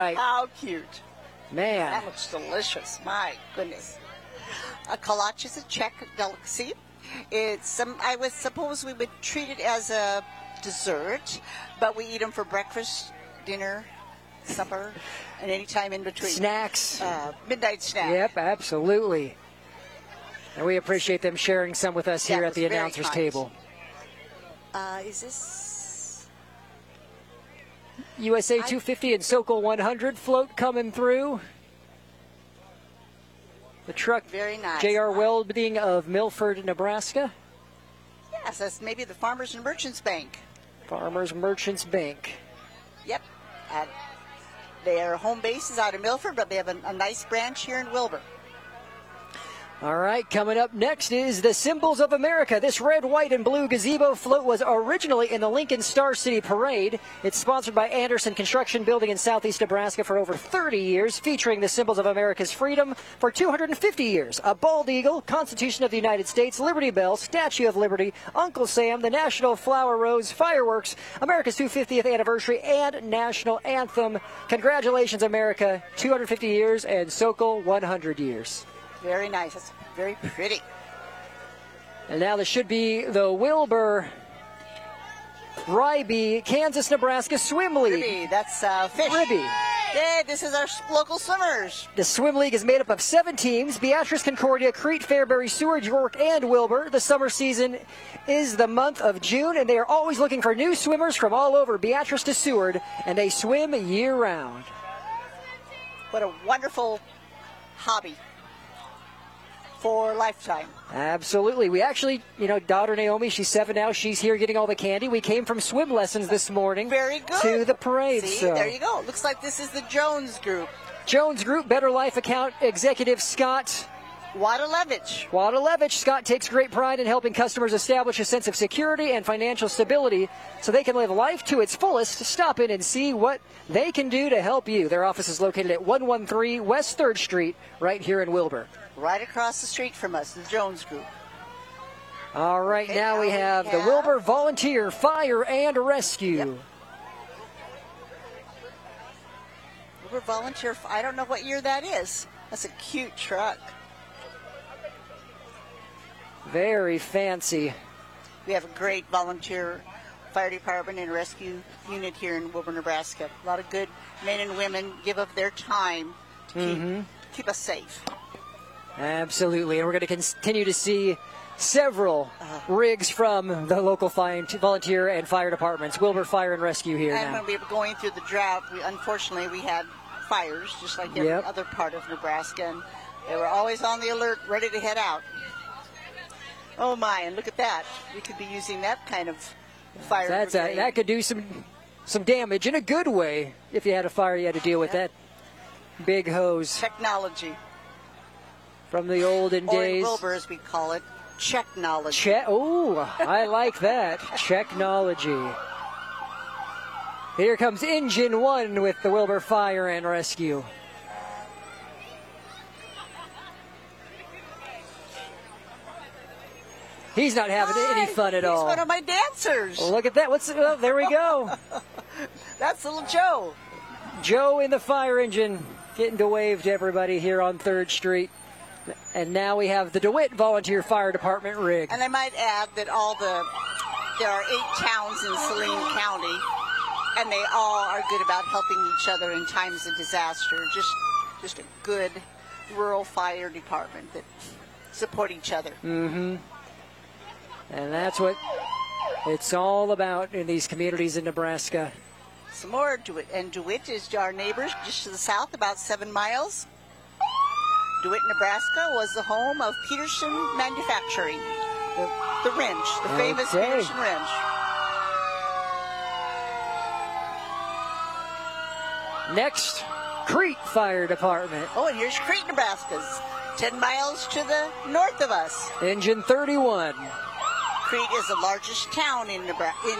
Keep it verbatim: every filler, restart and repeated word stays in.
How cute. Man. That looks delicious. My goodness. A kolache is a Czech delicacy. It's some, I would suppose we would treat it as a dessert, but we eat them for breakfast, dinner, supper, and any time in between. Snacks. Uh, midnight snack. Yep, absolutely. And we appreciate them sharing some with us here That at the was very announcer's kind. table. Uh, is this... U S A I- two fifty and Sokol one hundred float coming through. The truck, Very nice. J R Welding of Milford, Nebraska. Yes, that's maybe the Farmers and Merchants Bank. Farmers Merchants Bank. Yep. Uh, their home base is out of Milford, but they have a, a nice branch here in Wilbur. All right, coming up next is the Symbols of America. This red, white, and blue gazebo float was originally in the Lincoln Star City Parade. It's sponsored by Anderson Construction Building in southeast Nebraska for over thirty years, featuring the symbols of America's freedom for two hundred fifty years. A bald eagle, Constitution of the United States, Liberty Bell, Statue of Liberty, Uncle Sam, the National Flower Rose, fireworks, America's two hundred fiftieth anniversary, and national anthem. Congratulations, America, two hundred fifty years, and Sokol one hundred years. Very nice. That's very pretty. And now this should be the Wilbur Ribby Kansas Nebraska Swim League. Ribby, that's uh, fish. Ribby. Hey, this is our s- local swimmers. The swim league is made up of seven teams: Beatrice, Concordia, Crete, Fairbury, Seward, York, and Wilbur. The summer season is the month of June, and they are always looking for new swimmers from all over Beatrice to Seward, and they swim year-round. What a wonderful hobby for a lifetime. Absolutely. We actually, you know, daughter Naomi, she's seven now. She's here getting all the candy. We came from swim lessons this morning. Very good. To the parade. See, so. there you go. Looks like this is the Jones Group. Jones Group, Better Life Account Executive Scott Wadalevich. Wadalevich. Scott takes great pride in helping customers establish a sense of security and financial stability so they can live life to its fullest. Stop in and see what they can do to help you. Their office is located at one one three West third Street, right here in Wilbur. Right across the street from us, the Jones Group. All right, Okay, now now we we have the have- Wilbur Volunteer Fire and Rescue. Yep. We're volunteer. I don't know what year that is. That's a cute truck. Very fancy. We have a great volunteer fire department and rescue unit here in Wilbur, Nebraska. A lot of good men and women give up their time to keep, Mhm. keep us safe. Absolutely, and we're going to continue to see several rigs from the local fi- volunteer and fire departments. Wilbur Fire and Rescue here And now. when we were going through the drought, we, unfortunately, we had fires, just like every Yep. other part of Nebraska, and they were always on the alert, ready to head out. Oh my, and look at that. We could be using that kind of fire That's a, brigade. that could do some some damage in a good way if you had a fire you had to deal with Yep. that big hose Technology. from the olden Or in days. Wilbur, as we call it, technology. Che- oh, I like that. Technology. Here comes engine one with the Wilbur Fire and Rescue. He's not having Hi, any fun at he's all. one of my dancers. Well, look at that. What's oh, there we go. That's little Joe. Joe in the fire engine getting to wave to everybody here on third Street. And now we have the DeWitt Volunteer Fire Department rig. And I might add that all the, there are eight towns in Saline County, and they all are good about helping each other in times of disaster. Just, just a good rural fire department that support each other. Mm-hmm. And that's what it's all about in these communities in Nebraska. Some more DeWitt, and DeWitt is our neighbors just to the south, about seven miles. DeWitt, Nebraska was the home of Peterson Manufacturing, the, the wrench, the famous Okay. Peterson wrench. Next, Crete Fire Department. Oh, and here's Crete, Nebraska's ten miles to the north of us. Engine thirty-one. Crete is the largest town in Nebraska, in